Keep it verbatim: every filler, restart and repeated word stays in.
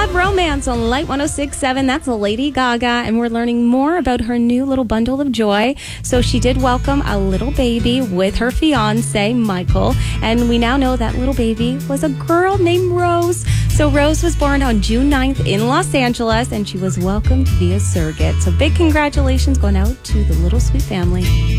Love Romance on Light one oh six point seven. That's Lady Gaga, and we're learning more about her new little bundle of joy. So she did welcome a little baby with her fiance, Michael, and we now know that little baby was a girl named Rose. So Rose was born on June ninth in Los Angeles, and she was welcomed via surrogate. So big congratulations going out to the little sweet family.